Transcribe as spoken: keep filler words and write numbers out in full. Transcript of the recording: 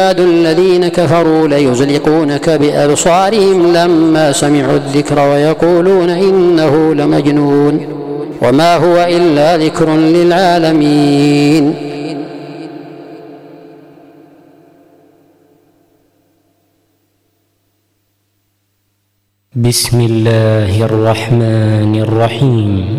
الذين كفروا ليزلقونك بأبصارهم لما سمعوا الذكر ويقولون إنه لمجنون وما هو إلا ذكر للعالمين. بسم الله الرحمن الرحيم.